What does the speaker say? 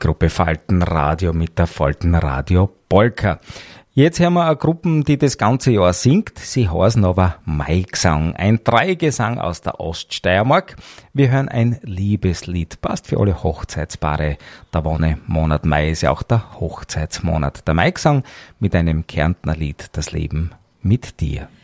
Gruppe Faltenradio mit der Faltenradio Polka. Jetzt hören wir eine Gruppe, die das ganze Jahr singt. Sie heißen aber Maigesang. Ein Dreigesang aus der Oststeiermark. Wir hören ein Liebeslied. Passt für alle Hochzeitspaare. Der Wonnemonat Mai ist ja auch der Hochzeitsmonat. Der Maigesang mit einem Kärntner Lied, das Leben mit dir.